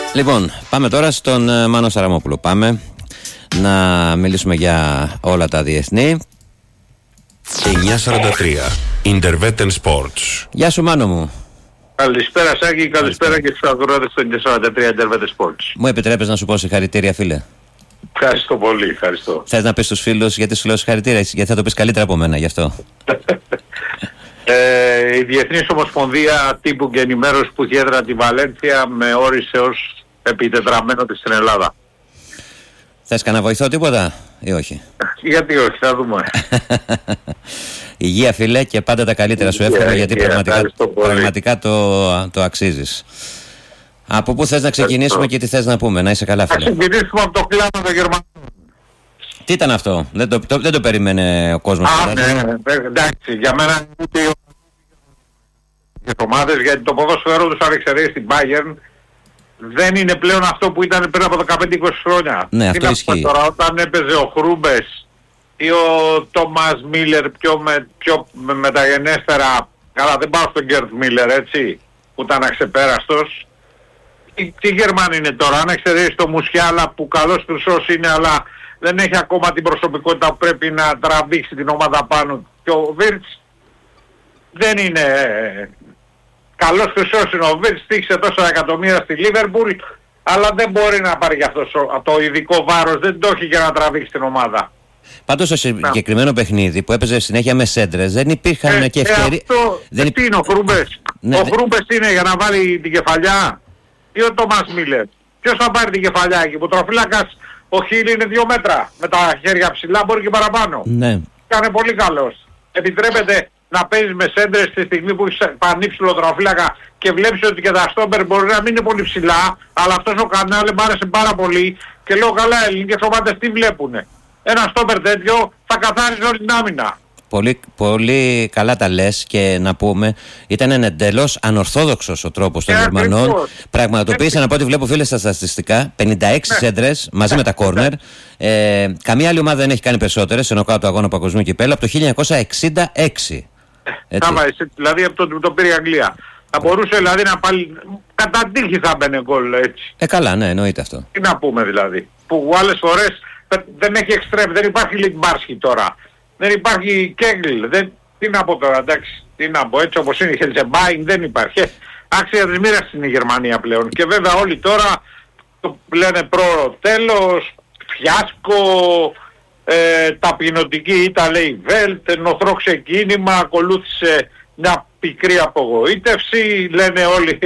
Λοιπόν, πάμε τώρα στον Μάνο Σαραμόπουλο. Πάμε να μιλήσουμε για όλα τα διεθνή. 9:43 Intervetten Sports. Γεια σου, Μάνο μου. Καλησπέρα Σάκη, καλησπέρα και στους ακροατές των 9:43 Intervetten Sports. Μου επιτρέπεις να σου πω συγχαρητήρια, φίλε? Ευχαριστώ πολύ, ευχαριστώ. Θες να πεις στους φίλους γιατί σου λέω συγχαρητήρια, γιατί θα το πεις καλύτερα από μένα γι' αυτό? Η Διεθνής Ομοσπονδία Τύπου και Ενημέρωσης που έχει έδρα τη Βαλένθια με όρισε ως επιτετραμένο της στην Ελλάδα. Θες κανένα βοηθό, τίποτα ή όχι? Γιατί όχι, θα δούμε. Υγεία, φίλε, και πάντα τα καλύτερα σου εύχομαι, γιατί πραγματικά το αξίζεις. Από πού θες να ξεκινήσουμε και τι θες να πούμε? Να είσαι καλά, φίλε. Θα ξεκινήσουμε από το κλάμα των Γερμανών. Τι ήταν αυτό? Δεν το περίμενε ο κόσμος. Ναι, εντάξει, για μένα ούτε οι ομάδες, γιατί το ποδόσφαιρο τους αν εξαιρέσει στην Bayern δεν είναι πλέον αυτό που ήταν πριν από 15-20 χρόνια. Ναι, αυτό ισχύει. Τώρα όταν έπαιζε ο Χρούμπες ή ο Τόμας Μίλερ πιο μεταγενέστερα, καλά δεν πάω στον Γκέρτ Μίλερ, έτσι, που ήταν αξεπέραστος. Τι Γερμανοί είναι τώρα, αν εξαιρέσει το Μουσιάλα που καλός χρυσός είναι, αλλά δεν έχει ακόμα την προσωπικότητα που πρέπει να τραβήξει την ομάδα πάνω. Και ο Βίρτς δεν είναι καλός χρυσός είναι. Ο Βίρτς στήχησε τόσα εκατομμύρια στη Λίβερπουλ, αλλά δεν μπορεί να πάρει αυτό το ειδικό βάρος, δεν το έχει για να τραβήξει την ομάδα. Πάντως στο συγκεκριμένο παιχνίδι που έπαιζε συνέχεια με σέντρες δεν υπήρχαν και ευκαιρίες. Τι είναι ο Χρούμπες? Ο Χρούμπες είναι για να βάλει την κεφαλιά ή ο Τόμας Μίλερ? Ποιος θα πάρει την κεφαλιά εκεί? Που τροφύλακας ο Χίλ είναι 2 μέτρα με τα χέρια ψηλά, μπορεί και παραπάνω. Ναι. Κάνε πολύ καλός. Επιτρέπεται να παίζεις με σέντρες στη στιγμή που έχεις πανύψηλο τροφύλακα και βλέπεις ότι και τα στόμπερ μπορεί να μην είναι πολύ ψηλά, αλλά αυτός ο Κανάλε μ' άρεσε πάρα πολύ και λέω καλά, ελληνικές ομάδες τι βλέπουνε? Ένα στόμπερ τέτοιο θα καθάριζε όλη την άμυνα. Πολύ, πολύ καλά τα λες, και να πούμε ήταν εντελώς ανορθόδοξος ο τρόπος των Γερμανών. Πραγματοποίησαν, από ό,τι βλέπω, φίλε, στα στατιστικά 56 σέντρες μαζί με τα κόρνερ. Καμία άλλη ομάδα δεν έχει κάνει περισσότερες ενώ κάτω αγώνα παγκοσμίου κυπέλλου από το 1966. Δηλαδή από τότε που το πήρε η Αγγλία. Θα μπορούσε δηλαδή να πάλι κατά τύχη θα μπαινε γκολ, έτσι. Καλά, ναι, εννοείται αυτό. Τι να πούμε δηλαδή? Που άλλες φορές δεν έχει εξτρέμ, δεν υπάρχει Λιτμπάρσκι τώρα. Δεν υπάρχει Κέγκλ, τι να πω τώρα, εντάξει, τι να πω, έτσι όπως είναι η Χελσεμπάιν δεν υπάρχει. Άξια της μοίρας είναι η Γερμανία πλέον. Και βέβαια όλοι τώρα το λένε πρόωρο τέλος, φιάσκο, ταπεινωτική ήττα λέει Βέλτ, νοθρό ξεκίνημα, ακολούθησε μια πικρή απογοήτευση, λένε όλοι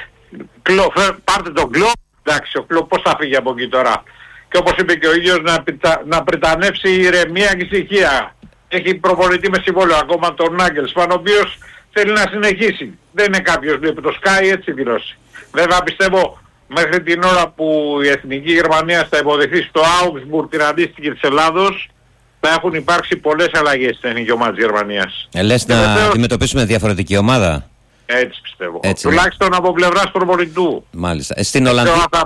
πάρτε τον Κλόπ, εντάξει ο Κλόπ πώς θα φύγει από εκεί τώρα? Και όπως είπε και ο ίδιος να πριτανεύσει η ηρεμία και η ησυχία. Έχει προπονητή με συμβόλαιο ακόμα τον Νάγκελσμαν, ο οποίος θέλει να συνεχίσει. Δεν είναι κάποιος που το σκάει, έτσι δηλώσει. Βέβαια πιστεύω μέχρι την ώρα που η Εθνική Γερμανία θα υποδεχθεί στο Augsburg την αντίστοιχη της Ελλάδος, θα έχουν υπάρξει πολλές αλλαγές στην εθνική ομάδα της Γερμανίας. Λες να αντιμετωπίσουμε διαφορετική ομάδα? Έτσι πιστεύω. Έτσι, τουλάχιστον από πλευράς προπονητού. Μάλιστα. Στην Ολλανδία.